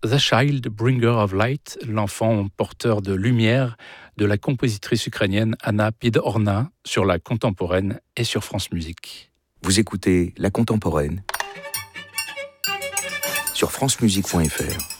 The Child Bringer of Light, l'enfant porteur de lumière de la compositrice ukrainienne Anna Pidorna sur La Contemporaine et sur France Musique. Vous écoutez La Contemporaine sur francemusique.fr.